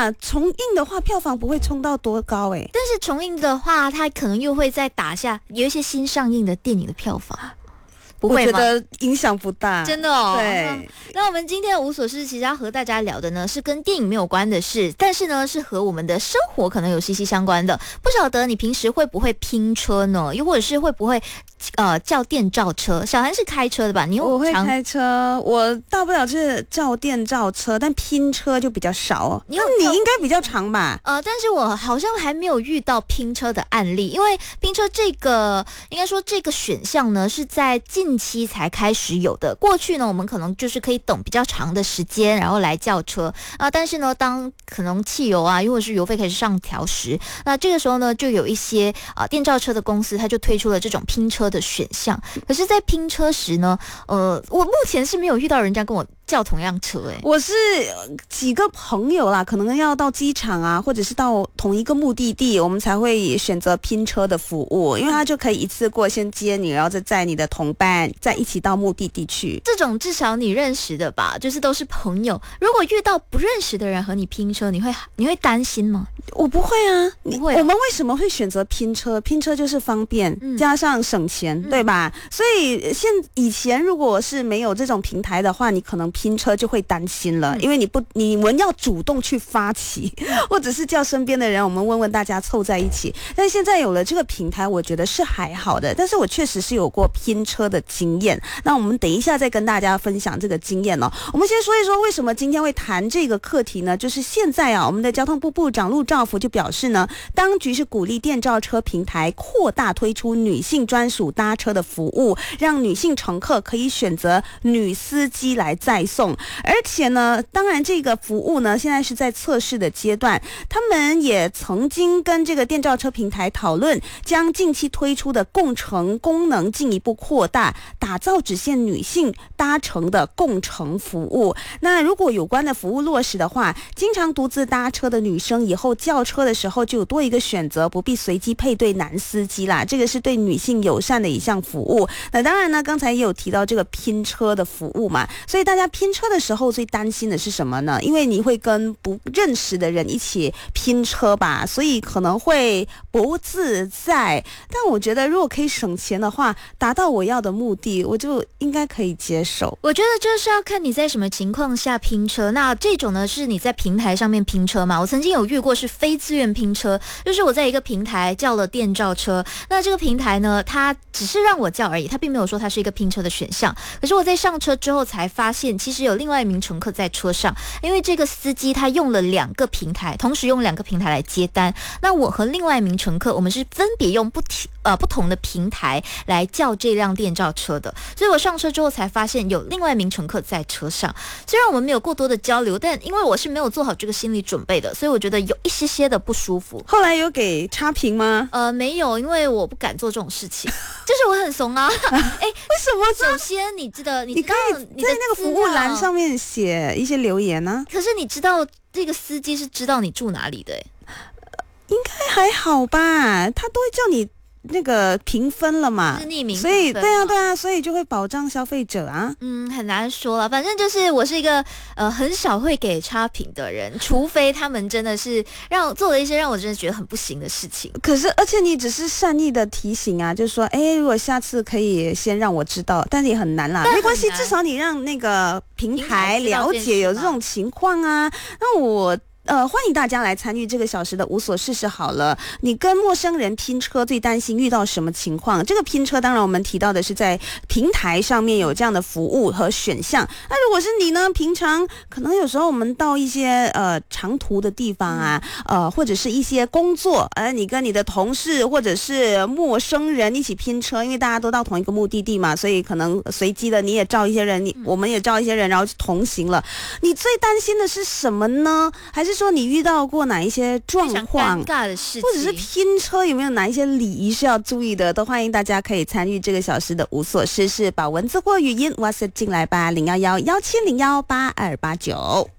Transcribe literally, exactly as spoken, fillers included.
那重映的话，票房不会冲到多高哎、欸。 但是重映的话，它可能又会再打下有一些新上映的电影的票房。不会吗？ 我觉得影响不大， 真的哦。 对、 嗯，那我们今天的无所事其实要和大家聊的呢，是跟电影没有关的事，但是呢，是和我们的生活可能有息息相关的。不晓得你平时会不会拼车呢？又或者是会不会呃叫电召车？小韩是开车的吧？你我会开车，我大不了是叫电召车，但拼车就比较少哦。你你应该比较长吧？ 呃，但是我好像还没有遇到拼车的案例，因为拼车这个应该说这个选项呢是在近近期才开始有的。过去呢，我们可能就是可以等比较长的时间，然后来叫车啊、呃。但是呢，当可能汽油啊，又或者是油费开始上调时，那这个时候呢，就有一些啊、呃、电召车的公司，它就推出了这种拼车的选项。可是，在拼车时呢，呃，我目前是没有遇到人家跟我叫同样车诶、欸， 我是几个朋友啦，可能要到机场啊，或者是到同一个目的地，我们才会选择拼车的服务，因为他就可以一次过先接你，然后再载你的同伴，再一起到目的地去。 这种至少你认识的吧，就是都是朋友。如果遇到不认识的人和你拼车，你会你会担心吗？ 我不会啊， 不会啊。 我们为什么会选择拼车？拼车就是方便，嗯、加上省钱，嗯、对吧？所以现以前如果是没有这种平台的话，你可能拼车就会担心了，嗯、因为你不你们要主动去发起，或者是叫身边的人，我们问问大家凑在一起。但现在有了这个平台，我觉得是还好的。但是我确实是有过拼车的经验，那我们等一下再跟大家分享这个经验哦。我们先说一说为什么今天会谈这个课题呢？就是现在啊，我们的交通部部长陆兆福就表示呢，当局是鼓励电召车平台扩大推出女性专属搭车的服务，让女性乘客可以选择女司机来载送。而且呢，当然这个服务呢，现在是在测试的阶段，他们也曾经跟这个电召车平台讨论，将近期推出的共乘功能进一步扩大，打造只限女性搭乘的共乘服务。那如果有关的服务落实的话，经常独自搭车的女生以后叫车的时候就有多一个选择，不必随机配对男司机啦，这个是对女性友善的一项服务。那当然呢，刚才也有提到这个拼车的服务嘛，所以大家拼车的时候最担心的是什么呢？因为你会跟不认识的人一起拼车吧，所以可能会不自在。但我觉得如果可以省钱的话，达到我要的目的，我就应该可以接受。 我觉得这是要看你在什么情况下拼车。那这种呢，是你在平台上面拼车嘛？我曾经有遇过是非自愿拼车，就是我在一个平台叫了电召车，那这个平台呢，它只是让我叫而已，它并没有说它是一个拼车的选项。可是我在上车之后才发现，其实有另外一名乘客在车上，因为这个司机他用了两个平台，同时用两个平台来接单。那我和另外一名乘客，我们是分别用不提呃不同的平台来叫这辆电召车的，所以我上车之后才发现有另外一名乘客在车上。虽然我们没有过多的交流，但因为我是没有做好这个心理准备的，所以我觉得有一些些的不舒服。 后来有给差评吗？ 呃，没有，因为我不敢做这种事情，就是我很怂啊。哎， 为什么？ 首先，你知道，你你可以在那个服务栏上面写一些留言呢、 啊。可是你知道，这个司机是知道你住哪里的、欸， 应该还好吧？他都会叫你那个评分了嘛， 是匿名， 所以对啊对啊，所以就会保障消费者啊。 嗯，很难说了，反正就是我是一个呃很少会给差评的人，除非他们真的是让我做了一些让我真的觉得很不行的事情。 可是而且你只是善意的提醒啊，就是说，哎，如果下次可以先让我知道，但是也很难啦。没关系，至少你让那个平台了解有这种情况啊。那我。呃，欢迎大家来参与这个小时的无所事事好了。你跟陌生人拼车最担心遇到什么情况？这个拼车当然我们提到的是在平台上面有这样的服务和选项。那如果是你呢，平常可能有时候我们到一些呃长途的地方啊，呃或者是一些工作，呃你跟你的同事或者是陌生人一起拼车，因为大家都到同一个目的地嘛，所以可能随机的你也招一些人，你我们也招一些人，然后同行了。你最担心的是什么呢？还是说你遇到过哪一些状况， 非常尴尬的事情， 或者是拼车有没有哪一些礼仪是要注意的？都欢迎大家可以参与这个小时的无所事事，把文字或语音 WhatsApp 进来吧，零幺幺幺七零幺八二八九。